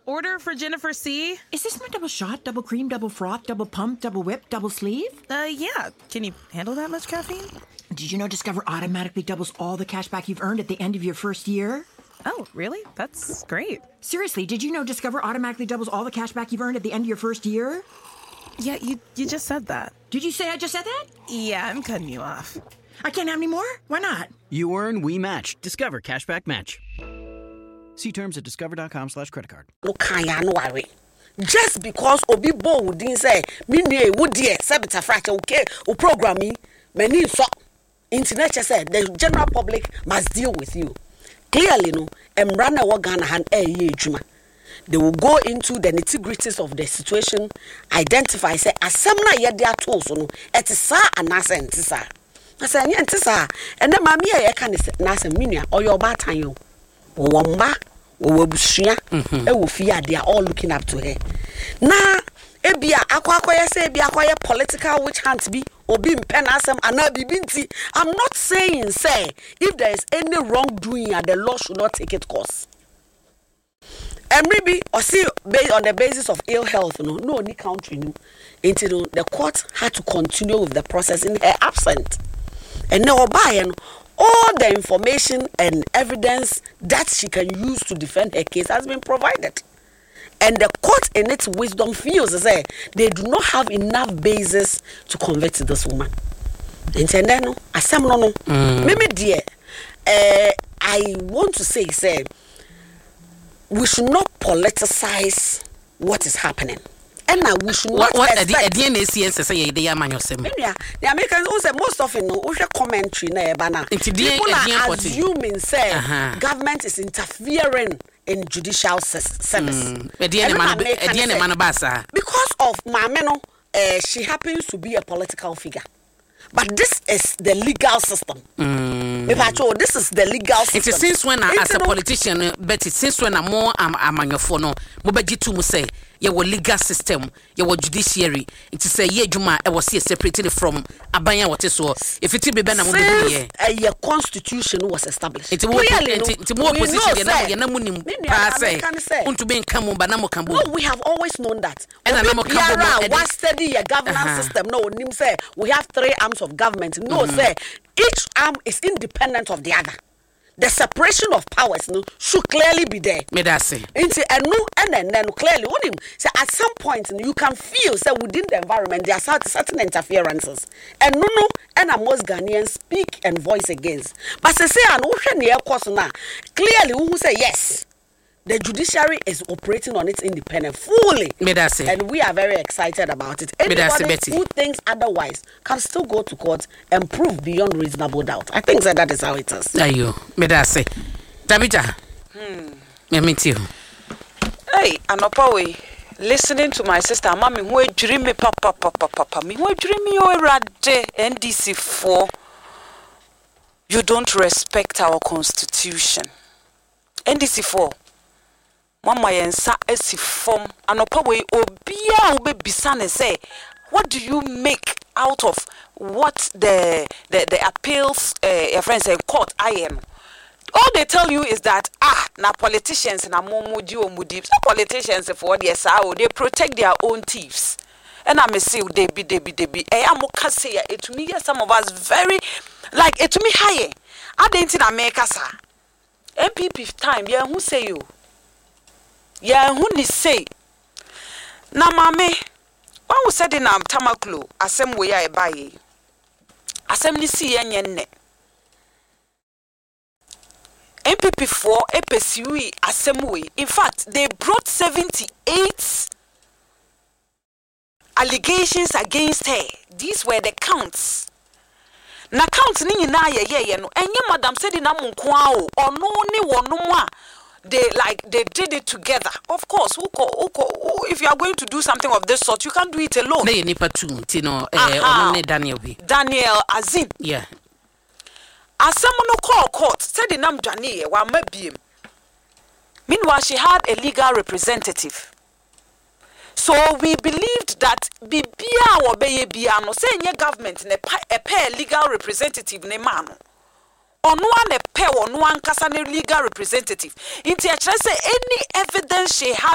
Order for Jennifer C. Is this my double shot, double cream, double froth, double pump, double whip, double sleeve? Yeah. Can you handle that much caffeine? Did you know Discover automatically doubles all the cash back you've earned at the end of your first year? Oh, really? That's great. Seriously, did you know Discover automatically doubles all the cash back you've earned at the end of your first year? Yeah, you just said that. Did you say I just said that? Yeah, I'm cutting you off. I can't have any more? Why not? You earn, we match. Discover Cashback Match. See terms at discover.com/creditcard. Just because Obi Bo didn't say, Minnie would dear, Sabita Fraction, okay, or programming, many so. Internet said the general public must deal with you. Clearly, no, and Brana Wagana had a year juma. They will go into the nitty-gritties of the situation, identify, say, as some na their tools, no, et sa and nasa and tisa. I say, tisa, and then mammy, I can say, nasa minia, or your batayo. Wamba, or Bushia, Ewufia, they are all looking up to her. Now, Ebia, Aquaquaya say, be acquire political witch hunt be, or be penasem, and not be binti. I'm not saying, say, if there is any wrongdoing, the law should not take its course. And maybe, or see, based on the basis of ill health, no any country, no, until the court had to continue with the process in her absence. And now, by all the information and evidence that she can use to defend her case has been provided. And the court, in its wisdom, feels as they do not have enough basis to convict this woman. And then, maybe dear, I want to say, we should not politicize what is happening. And now we should not expect... The Americans also most often commentary people are assuming government is interfering in judicial service. Because of Mameno, she happens to be a political figure. But this is the legal system. This is the legal system. It's since when as a politician, but it's since when I'm more on your phone, Mobajitu say, your legal system, your judiciary. It is a year Juma, I was here separated from Abaya what is so. If it be Bena, your constitution was established. It's more position to be in Kamu, Banamo Kambu. No, we have always known that. And one study a governance system. No, Nim say we have 3 arms of government. No, say each arm is independent of the other. The separation of powers should clearly be there. And then clearly, at some point you can feel that within the environment there are certain interferences. And most Ghanaians speak and voice against. But say clearly who say yes. The judiciary is operating on its independence fully. And we are very excited about it. Anybody who thinks otherwise can still go to court and prove beyond reasonable doubt. I think that is how it is. Tabita. Me meet you. Hey, Anopawe, listening to my sister, Mommy, who dream me papa, me who dream me rade NDC4. You don't respect our constitution. NDC4. Mama yensa esi form anopa we obia ube bisane say what do you make out of what the appeals your friends say court I am. All they tell you is that na politicians na momudi omudi politicians for the sao they protect their own thieves. And I may say they be amoka say it to me some of us very like it to me high. I didn't in America sir. MPP time yeah who say you yeah, who ni say? Na mame, when we said in Tamaklo, asem we ya ebaye. Asem ni si yenye. MPP4 epesiwi asem we. In fact, they brought 78 allegations against her. These were the counts. Na counts ni na ye no. Enye madam said in amunkwa o. Ono ni wonumwa. They did it together. Of course, if you are going to do something of this sort, you can't do it alone. Daniel Azin. Yeah. As someone who called court said in Namjani, meanwhile, she had a legal representative. So we believed that Bibia or Beyebiano saying your government a pair legal representative ne mano. On one a pair or one legal representative. In say any evidence she had